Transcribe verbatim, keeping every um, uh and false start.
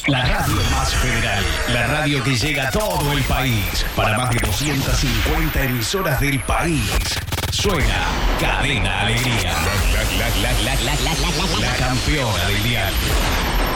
La radio más federal, la radio que llega a todo el país, para más de doscientas cincuenta emisoras del país. Suena Cadena Alegría, la, la, la, la, la, la, la, la, la campeona del diario.